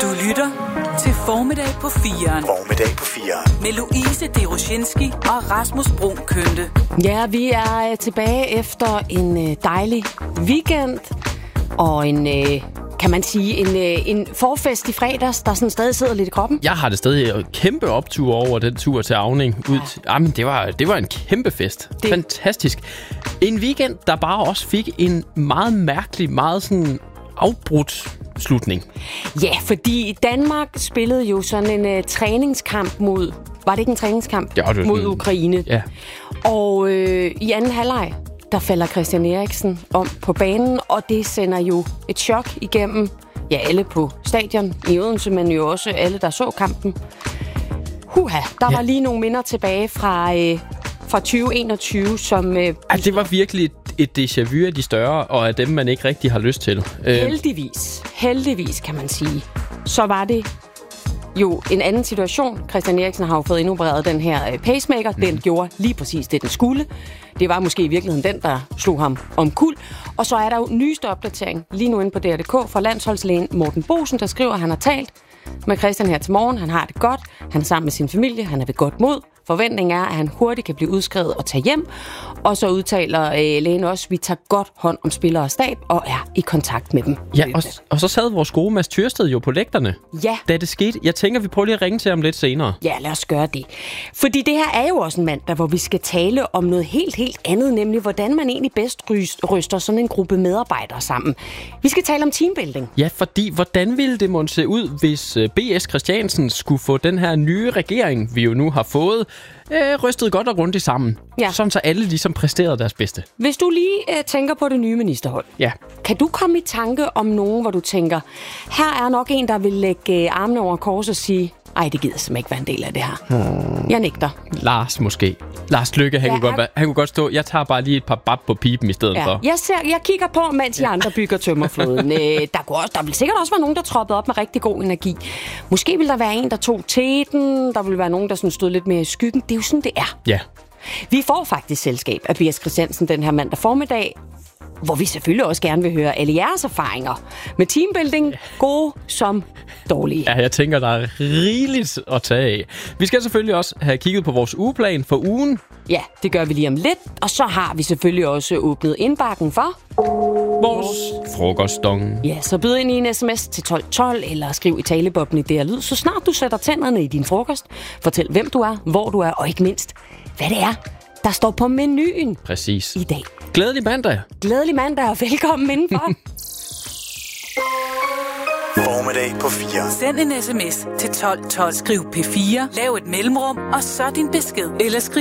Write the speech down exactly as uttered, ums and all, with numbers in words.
Du lytter til Formiddag på firen. Formiddag på firen. Med Louise Deroshinski og Rasmus Bruun Kønte. Ja, vi er tilbage efter en dejlig weekend og en, kan man sige, en, en forfest i fredags, der sådan stadig sidder lidt i kroppen. Jeg har det stadig kæmpe optur over den tur til Auning. Ud. Ja. Jamen, det var, det var en kæmpe fest. Det... Fantastisk. En weekend, der bare også fik en meget mærkelig, meget sådan afbrudt slutning. Ja, fordi Danmark spillede jo sådan en uh, træningskamp mod... Var det ikke en træningskamp? Ja, det mod sådan... Ukraine. Ja. Og øh, i anden halvleg, der falder Christian Eriksen om på banen, og det sender jo et chok igennem, ja, alle på stadion i Odense, men jo også alle, der så kampen. Huha, der ja. var lige nogle minder tilbage fra, øh, fra tyve enogtyve, som... Øh, altså, det var virkelig et déjà vu af de større, og af dem, man ikke rigtig har lyst til. Heldigvis, heldigvis kan man sige, så var det jo en anden situation. Christian Eriksen har jo fået indopereret den her pacemaker. Mm. Den gjorde lige præcis det, den skulle. Det var måske i virkeligheden den, der slog ham omkuld. Og så er der jo nyeste opdatering lige nu inde på D R punktum d k fra landsholdslægen Morten Boesen, der skriver, at han har talt med Christian her til morgen. Han har det godt. Han er sammen med sin familie. Han er ved godt mod. Forventningen er, at han hurtigt kan blive udskrevet og tage hjem. Og så udtaler øh, lægen også, at vi tager godt hånd om spillere og stab og er i kontakt med dem. Ja, og, og så sad vores gode Mads Thyrsted jo på lægterne, ja. da det skete. Jeg tænker, vi prøver lige at ringe til ham lidt senere. Ja, lad os gøre det. Fordi det her er jo også en mandag, hvor vi skal tale om noget helt, helt andet, nemlig hvordan man egentlig bedst ryster sådan en gruppe medarbejdere sammen. Vi skal tale om teambuilding. Ja, fordi hvordan ville det måtte se ud, hvis B S Christiansen skulle få den her nye regering, vi jo nu har fået, øh, rystet godt og grundigt sammen. Ja. Sådan så alle ligesom præsterede deres bedste. Hvis du lige øh, tænker på det nye ministerhold, ja. kan du komme i tanke om nogen, hvor du tænker, her er nok en, der vil lægge øh, armene over kors og sige, ej, det gider simpelthen ikke være en del af det her. Hmm. Jeg nægter. Lars måske. Lars Løkke, han, ja, kunne, godt, han kunne godt stå, jeg tager bare lige et par bap på pipen i stedet ja. for. Jeg, ser, jeg kigger på, mens de ja. andre bygger tømmerfloden. der, kunne også, der vil sikkert også være nogen, der troppede op med rigtig god energi. Måske vil der være en, der tog teten. Der vil være nogen, der sådan stod lidt mere i skyggen. Det er jo sådan, det er. Ja. Vi får faktisk selskab af B S Christiansen den her mandag formiddag, hvor vi selvfølgelig også gerne vil høre alle jeres erfaringer med teambuilding, gode som dårlige. Ja, jeg tænker, der er rigeligt at tage af. Vi skal selvfølgelig også have kigget på vores ugeplan for ugen. Ja, det gør vi lige om lidt. Og så har vi selvfølgelig også åbnet indbakken for vores frokostdong. Ja, så byd ind i en sms til tolv tolv, eller skriv i talebobben i D R Lyd, så snart du sætter tænderne i din frokost. Fortæl, hvem du er, hvor du er, og ikke mindst, hvad det er, der står på menuen. Præcis. I dag. Glædelig mandag. Glædelig mandag, og velkommen indenfor. Formiddag på firen. Send en sms til tolv tolv. Skriv P fire, lav et mellemrum, og så din besked. Eller skriv